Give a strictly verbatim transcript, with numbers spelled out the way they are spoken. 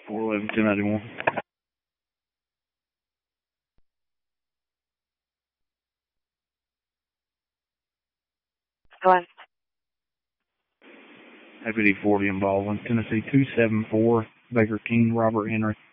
four eleven, ten ninety-one. Hello. Deputy forty in Baldwin, Tennessee, two seven four, Baker King, Robert Henry.